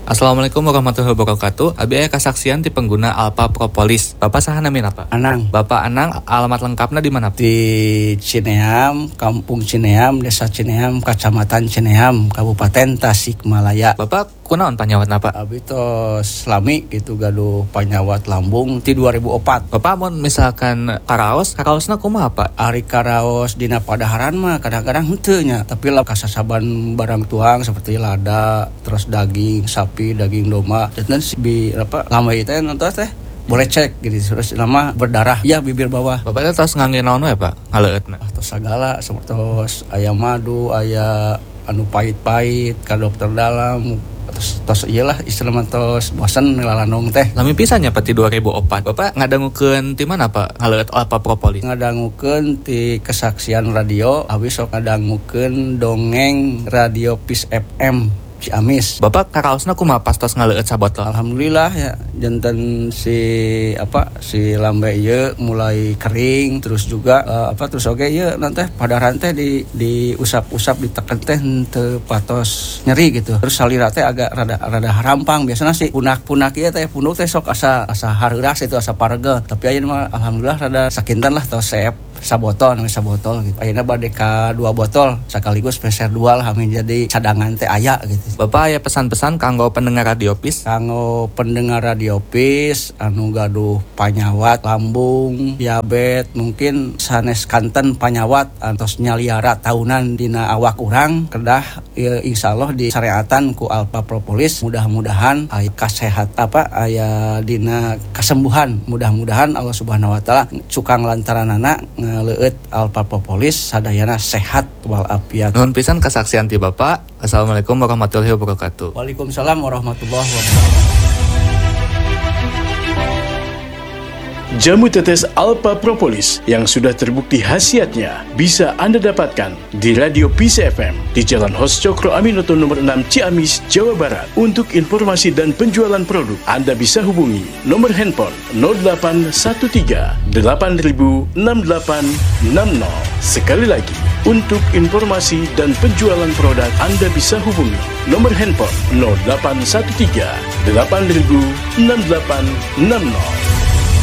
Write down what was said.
Assalamualaikum warahmatullahi wabarakatuh. Abi aya kasaksian ti pengguna Alpha Propolis. Bapak saha namina Pak? Anang. Bapak Anang, alamat lengkapnya di mana? Di Cineam, Kampung Cineam, Desa Cineam, Kecamatan Cineam, Kabupaten Tasikmalaya. Bapak kunaon panyawatna Pak? Abi tos lami gitu gaduh panyawat lambung ti 2004. Bapak mun misalkan karaosna kumaha Pak? Ari karaos dina padaharan mah kadang-kadang henteu nya, tapi lah kasasaban barang tuang seperti lada, terus daging sapi, daging domba. Dan lama itu nonton teh boleh cek gitu, terus nama berdarah ya bibir bawah. Bapak teh tos ngangge naon we Pak? Ngaleutna. Tos segala seperti aya madu, aya anu pahit-pahit ka dokter dalam. Tos iyalah istilahna tos bosan ngelalanong teh. Lami pisannya Pak ti 2004. Bapak ngadangukeun ti mana Pak? Ngaleut Alpha Propolis. Ngadangukeun ti kesaksian radio, abi sok ngadangukeun dongeng radio Peace FM Ciamis. Bapak karaosna kumaha pas tos ngaleut sabotol? Alhamdulillah ya, janten si lambe ieu mulai kering, terus juga terus oge ieu nanti padaran teh di usap-usap diteken teh teu patos nyeri gitu. Terus salira teh agak rada harampang. Biasana sih punak-punak ieu teh punuk teh sok asa hareuras itu asa parege. Tapi ayeuna mah alhamdulillah rada sakinten lah tos seep sabotol gitu. Ayeuna bade ka 2 botol sekaligus peser 2 lah amin jadi cadangan teh aya gitu. Bapak aya pesan-pesan kanggo pendengar radio Peace? Kanggo pendengar radio Peace anu gaduh panyawat lambung, diabetes, mungkin sanes kanten panyawat antos nyaliara tahunan dina awak urang kedah insyaallah disyariatan ku Alpha Propolis. Mudah-mudahan aya aya dina kasembuhan. Mudah-mudahan Allah Subhanahu wa taala cukang lantaranana ngaleut Alpha Propolis sadayana sehat walafiat. Nuhun pisan kasaksian ti Bapak. Assalamualaikum warahmatullahi wabarakatuh. Waalaikumsalam warahmatullahi wabarakatuh. Jamu tetes Alpha Propolis yang sudah terbukti khasiatnya bisa Anda dapatkan di Radio Peace FM di Jalan Hos Cokro Aminoto nomor 6 Ciamis, Jawa Barat. Untuk informasi dan penjualan produk, Anda bisa hubungi nomor handphone 0813 8000 6860. Sekali lagi, untuk informasi dan penjualan produk, Anda bisa hubungi nomor handphone 0813 8000 6860.